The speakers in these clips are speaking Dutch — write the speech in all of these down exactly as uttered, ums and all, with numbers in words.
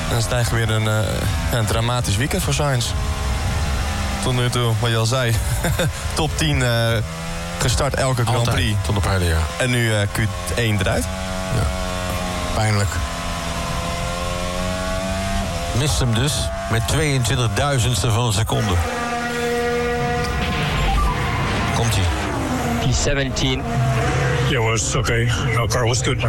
dan is het eigenlijk weer een, uh, een dramatisch weekend voor Sainz. Tot nu toe, wat je al zei. Top tien uh, gestart elke Grand Altijd, Prix. tot op heden, ja. En nu uh, Q één eruit. Ja. Pijnlijk. Mist hem dus met tweeëntwintigduizendste van een seconde. Komt-ie. P zeventien. It was okay. Our car was good. Oké.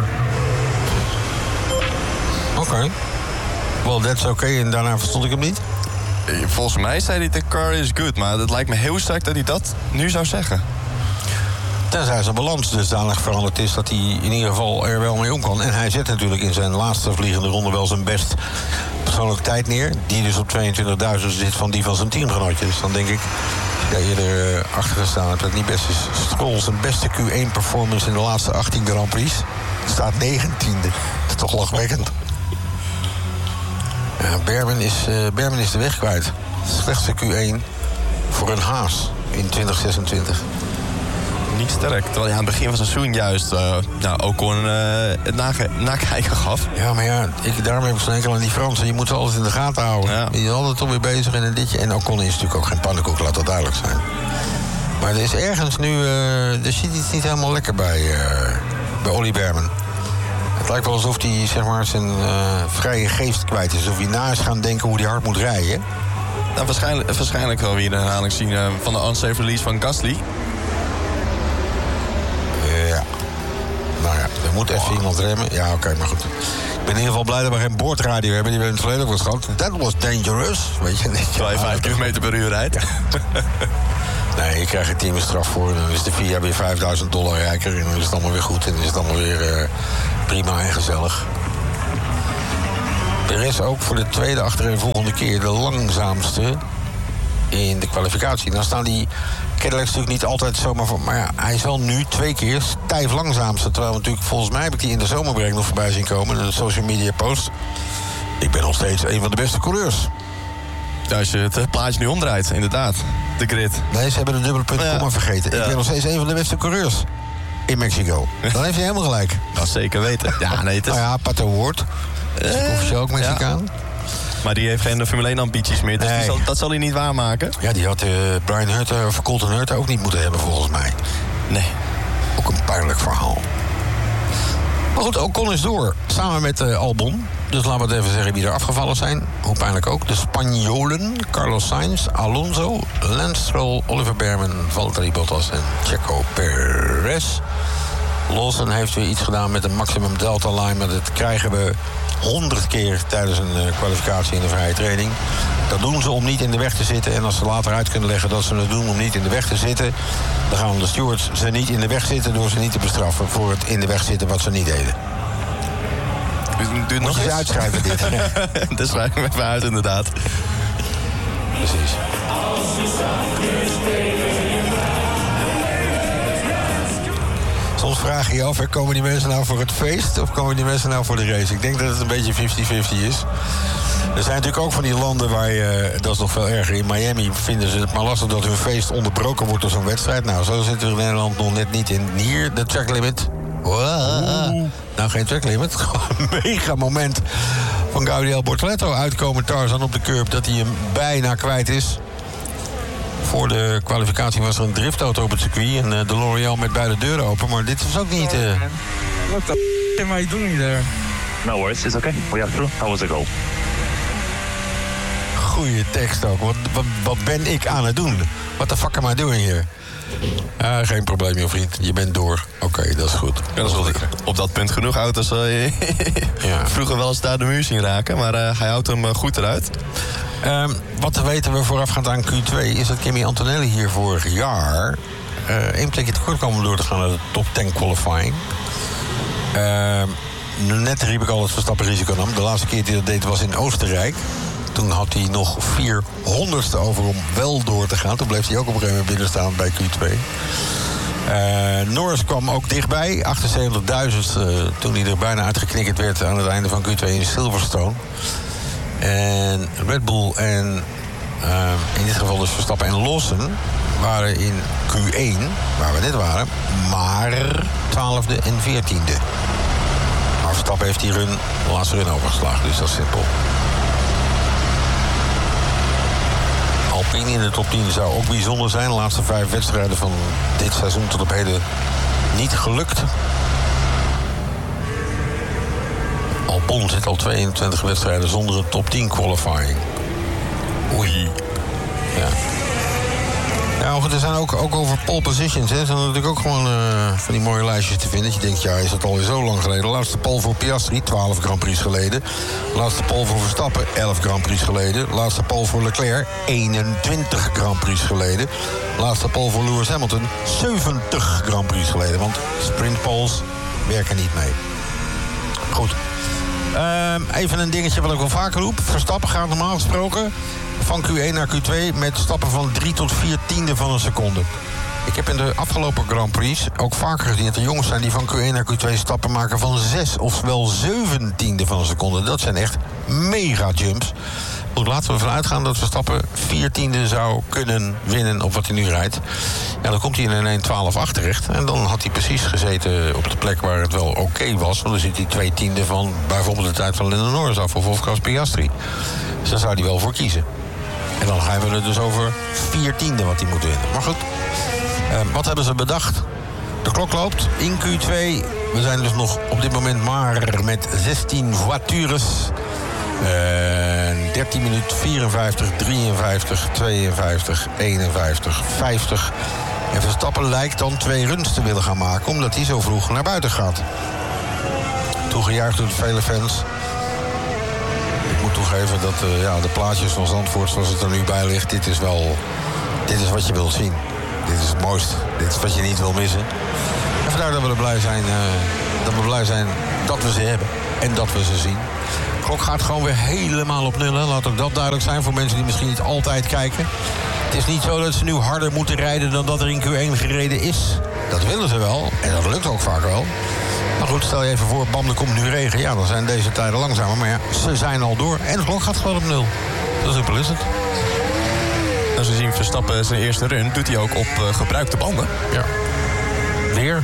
Okay. Well, that's okay. En daarna verstond ik hem niet. Volgens mij zei hij de car is good. Maar het lijkt me heel sterk dat hij dat nu zou zeggen. Tenzij zijn balans dusdanig veranderd is dat hij in ieder geval er wel mee om kan. En hij zet natuurlijk in zijn laatste vliegende ronde wel zijn best persoonlijke tijd neer. Die dus op tweeëntwintigduizend zit van die van zijn teamgenootje. Dus dan denk ik, dat je er uh, achter gestaan hebt, dat het niet best is. Stroll zijn beste Q één performance in de laatste achttien Grand Prix. Staat negentiende. Dat is toch lachwekkend. Ja, Berman is, uh, Berman is de weg kwijt. Slechtste Q één voor een Haas in twintig zesentwintig. Niet sterk. Terwijl hij aan het begin van het seizoen juist uh, nou, ook gewoon uh, het nage- nakijken gaf. Ja, maar ja, ik, daarom heb ik zo'n enkel aan die Fransen. Je moet ze altijd in de gaten houden. Ja. Die zijn altijd toch weer bezig en een ditje. En Ocon is natuurlijk ook geen pannenkoek, laat dat duidelijk zijn. Maar er is ergens nu... Uh, er zit iets niet helemaal lekker bij, uh, bij Ollie Berman. Het lijkt wel alsof hij zeg maar, zijn uh, vrije geest kwijt is. Alsof hij na is gaan denken hoe hij hard moet rijden. Nou, waarschijnlijk, waarschijnlijk wel weer een herhaling zien uh, van de unsafe release van Gasly. Ja. Nou ja, er moet even oh. iemand remmen. Ja, oké, okay, maar goed. Ik ben in ieder geval blij dat we geen boordradio hebben die we in het verleden hebben gehad. That was dangerous. Weet je niet. Terwijl je vijf kilometer per uur rijdt. Ja. Nee, je krijgt een team een straf voor. En dan is de V I A weer vijfduizend dollar rijker. En dan is het allemaal weer goed. En dan is het allemaal weer uh, prima en gezellig. Er is ook voor de tweede achtereenvolgende keer de langzaamste in de kwalificatie. Dan staan die Cadillacs natuurlijk niet altijd zomaar voor. Maar ja, hij is wel nu twee keer stijf langzaamste. Terwijl we natuurlijk, volgens mij heb ik die in de zomerbreak nog voorbij zien komen. In een social media post. Ik ben nog steeds een van de beste coureurs. Ja, als je het plaatje nu omdraait, inderdaad. De grid. Nee, ze hebben een dubbele punt komma ja. vergeten. Ja. Ik ben nog steeds een van de beste coureurs in Mexico. Dan heeft hij helemaal gelijk. Dat zeker weten. Ja, nee, het is... Nou ja, Pato Ward. Dat is officieel ook Mexicaan. Ja. Maar die heeft geen Formule één ambities meer. Dus nee. die zal, dat zal hij niet waarmaken. Ja, die had uh, Brian Hurter of Colton Hurter ook niet moeten hebben, volgens mij. Nee. Ook een pijnlijk verhaal. Maar goed, Ocon is door. Samen met uh, Albon. Dus laten we het even zeggen wie er afgevallen zijn. Hoe pijnlijk ook. De Spanjolen, Carlos Sainz, Alonso, Lance Stroll, Oliver Berman, Valtteri Bottas en Checo Perez. Lawson heeft weer iets gedaan met een maximum delta line. Maar dat krijgen we honderd keer tijdens een uh, kwalificatie in de vrije training. Dat doen ze om niet in de weg te zitten. En als ze later uit kunnen leggen dat ze het doen om niet in de weg te zitten, dan gaan de stewards ze niet in de weg zitten door ze niet te bestraffen voor het in de weg zitten wat ze niet deden. Doe Moet je eens uitschrijven dit. Dat schrijf ik me even uit, inderdaad. Precies. Soms vraag je je af, komen die mensen nou voor het feest of komen die mensen nou voor de race? Ik denk dat het een beetje vijftig vijftig is. Er zijn natuurlijk ook van die landen waar je, dat is nog veel erger, in Miami vinden ze het maar lastig dat hun feest onderbroken wordt door zo'n wedstrijd. Nou, zo zitten we in Nederland nog net niet in. Hier, de track limit. Wow. Nou, geen track limit. Gewoon een mega moment van Gaudiel Bortoleto uitkomen Tarzan op de curb dat hij hem bijna kwijt is. Voor de kwalificatie was er een driftauto op het circuit en uh, de L'Oreal met beide deuren open, maar dit was ook niet. Uh... What the f am I doing there? No worries, it's okay. We are through. How was the goal? Goeie tekst ook. Wat, wat, wat ben ik aan het doen? What the fuck am I doing here? Uh, geen probleem, joh, vriend. Je bent door. Oké, okay, dat is goed. Ja, dat is goed. Op dat punt genoeg auto's uh, ja. vroeger wel eens daar de muur zien raken. Maar uh, hij houdt hem uh, goed eruit. Um, wat weten we voorafgaand aan Q twee is dat Kimi Antonelli hier vorig jaar uh, één plekje tekort kwam om door te gaan naar de top tien qualifying. Uh, net riep ik al het Verstappen risico nam. De laatste keer die dat deed was in Oostenrijk. Toen had hij nog vier honderdste over om wel door te gaan. Toen bleef hij ook op een gegeven moment binnen staan bij Q twee. Uh, Norris kwam ook dichtbij, achtenzeventigduizend, uh, toen hij er bijna uitgeknikkerd werd aan het einde van Q twee in Silverstone. En Red Bull en uh, in dit geval dus Verstappen en Lawson waren in Q één, waar we net waren, maar twaalfde en veertiende. Maar Verstappen heeft die run, de laatste run overgeslagen, dus dat is simpel. Alpine in de top tien zou ook bijzonder zijn. De laatste vijf wedstrijden van dit seizoen tot op heden niet gelukt. Albon zit al tweeëntwintig wedstrijden zonder een top tien qualifying. Oei. Ja. Ja, maar goed, er zijn ook, ook over pole positions. Hè. Er zijn natuurlijk ook gewoon uh, van die mooie lijstjes te vinden. Dat je denkt, ja, is dat alweer zo lang geleden? Laatste pole voor Piastri, twaalf Grand Prix geleden. Laatste pole voor Verstappen, elf Grand Prix geleden. Laatste pole voor Leclerc, eenentwintig Grand Prix geleden. Laatste pole voor Lewis Hamilton, zeventig Grand Prix geleden. Want sprintpoles werken niet mee. Goed. Uh, even een dingetje wat ik wel vaker roep. Verstappen gaat normaal gesproken van Q één naar Q twee met stappen van drie tot vier tiende van een seconde. Ik heb in de afgelopen Grand Prix ook vaker gezien dat er jongens zijn die van Q één naar Q twee stappen maken van zes of wel zeven tiende van een seconde. Dat zijn echt mega jumps. Goed, laten we ervan uitgaan dat Verstappen vier tiende zou kunnen winnen op wat hij nu rijdt. Ja, dan komt hij in een één twaalf acht terecht. En dan had hij precies gezeten op de plek waar het wel oké okay was. Want dan zit hij twee tiende van bijvoorbeeld de tijd van Lando Norris af of Oscar Piastri. Dus daar zou hij wel voor kiezen. En dan gaan we er dus over vier tiende wat hij moet winnen. Maar goed, uh, wat hebben ze bedacht? De klok loopt in Q twee. We zijn dus nog op dit moment maar met zestien voitures. Uh, dertien minuten vierenvijftig, drieënvijftig, tweeënvijftig, eenenvijftig, vijftig. En Verstappen lijkt dan twee runs te willen gaan maken, omdat hij zo vroeg naar buiten gaat. Toegejuicht door de vele fans. Ik moet toegeven dat uh, ja, de plaatjes van Zandvoort, zoals het er nu bij ligt, dit is wel, dit is wat je wilt zien. Dit is het mooiste. Dit is wat je niet wil missen. En vandaar dat we er blij zijn, uh, dat we blij zijn dat we ze hebben en dat we ze zien. De klok gaat gewoon weer helemaal op nullen. Laat ook dat duidelijk zijn voor mensen die misschien niet altijd kijken. Het is niet zo dat ze nu harder moeten rijden dan dat er in Q één gereden is. Dat willen ze wel. En dat lukt ook vaak wel. Maar goed, stel je even voor, bam, er komt nu regen. Ja, dan zijn deze tijden langzamer. Maar ja, ze zijn al door. En de klok gaat gewoon op nul. Zo simpel is het. Als we zien Verstappen zijn eerste run, doet hij ook op uh, gebruikte banden. Ja. Weer.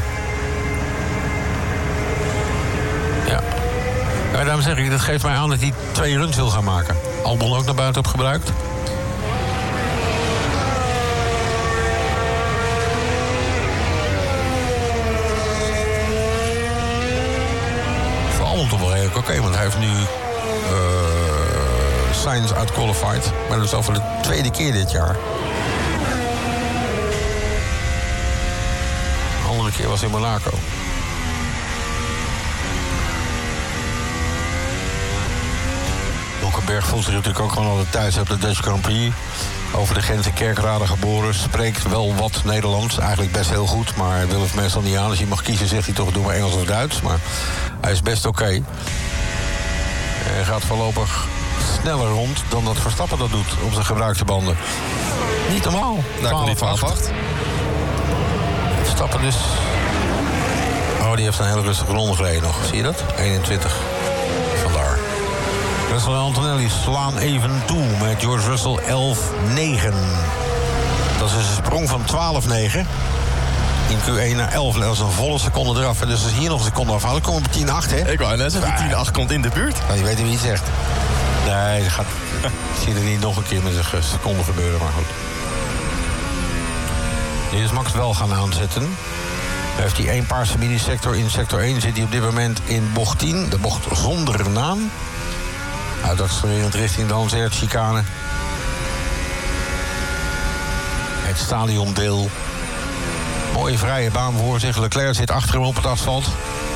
Ja. Ja, daarom zeg ik, dat geeft mij aan dat hij twee runs wil gaan maken. Albon ook naar buiten op gebruikt. Voor Albon toch wel heel oké, okay, want hij heeft nu uh, Sainz uitqualified. Maar dat is al voor de tweede keer dit jaar. De andere keer was in Monaco. Berg voelt zich natuurlijk ook gewoon altijd thuis op de Dutch Grand Prix. Over de Gentse Kerkrade geboren. Spreekt wel wat Nederlands. Eigenlijk best heel goed, maar hij wil het meestal niet aan. Als je mag kiezen, zegt hij toch, doe maar Engels of Duits. Maar hij is best oké. Okay. Hij gaat voorlopig sneller rond dan dat Verstappen dat doet op zijn gebruikte banden. Niet normaal. Daar komt die twaalf acht. Verstappen dus. Oh, die heeft een hele rustige ronde gereden nog. Zie je dat? eenentwintig. Vandaar. Russell en Antonelli slaan even toe met George Russell elf negen. Dat is een sprong van twaalf negen. In Q één naar elf. Dat is een volle seconde eraf. En dus als hier nog een seconde afhalen, dan komen we op tien acht, hè? Ik wou net zeggen, tien acht komt in de buurt. Nou, je weet wie het zegt. Nee, dat gaat... ik zie er niet nog een keer met een seconde gebeuren, maar goed. Nu is Max wel gaan aanzetten. Heeft hij één paarse mini-sector. In sector één zit hij op dit moment in bocht tien. De bocht zonder naam. Uitaccelererend richting de Hanseert-chicane. Het stadiondeel. Mooie vrije baan voor zich. Leclerc zit achter hem op het asfalt.